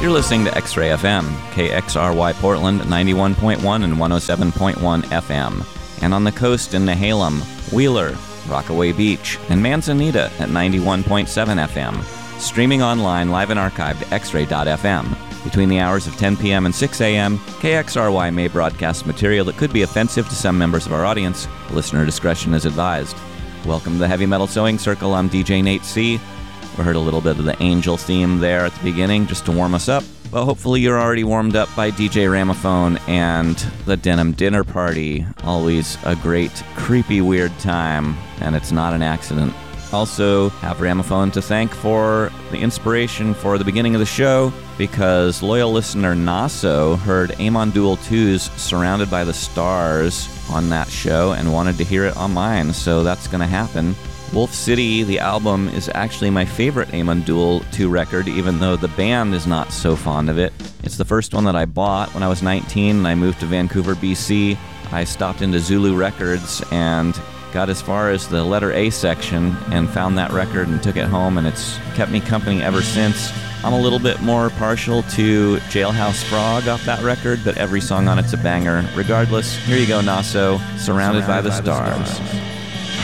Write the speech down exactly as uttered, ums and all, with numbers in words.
You're listening to X-Ray F M, K X R Y Portland, ninety-one point one and one oh seven point one F M. And on the coast in Nehalem, Wheeler, Rockaway Beach, and Manzanita at ninety-one point seven F M. Streaming online, live and archived at x ray dot f m. Between the hours of ten p.m. and six a.m., K X R Y may broadcast material that could be offensive to some members of our audience. Listener discretion is advised. Welcome to the Heavy Metal Sewing Circle. I'm D J Nate C. We heard a little bit of the Angel theme there at the beginning just to warm us up. Well, hopefully you're already warmed up by D J Ramophone and the Denim Dinner Party. Always a great, creepy, weird time, and it's not an accident. Also have Ramophone to thank for the inspiration for the beginning of the show, because loyal listener Naso heard Amon Duel two's Surrounded by the Stars on that show and wanted to hear it on mine, so that's going to happen. Wolf City, the album, is actually my favorite Amon Duel two record, even though the band is not so fond of it. It's the first one that I bought when I was nineteen and I moved to Vancouver, B C. I stopped into Zulu Records and got as far as the letter A section and found that record and took it home, and it's kept me company ever since. I'm a little bit more partial to Jailhouse Frog off that record, but every song on it's a banger. Regardless, here you go, Naso, Surrounded, Surrounded by the by Stars. The stars.